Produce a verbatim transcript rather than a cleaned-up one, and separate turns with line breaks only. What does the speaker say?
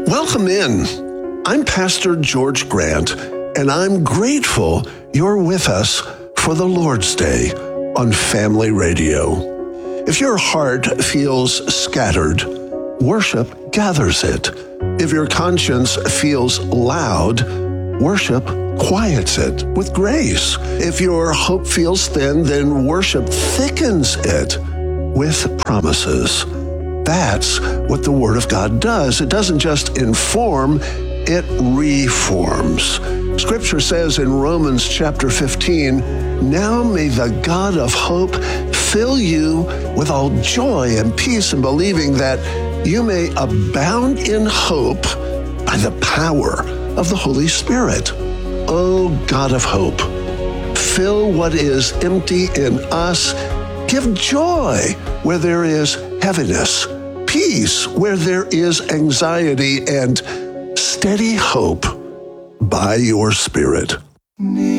Welcome in. I'm Pastor George Grant, and I'm grateful you're with us for the Lord's Day on Family Radio. If your heart feels scattered, worship gathers it. If your conscience feels loud, worship quiets it with grace. If your hope feels thin, then worship thickens it with promises. That's what the Word of God does. It doesn't just inform, it reforms. Scripture says in Romans chapter fifteen, "Now may the God of hope fill you with all joy and peace in believing that you may abound in hope by the power of the Holy Spirit." O God of hope, fill what is empty in us. Give joy where there is heaviness, peace where there is anxiety, and steady hope by your Spirit.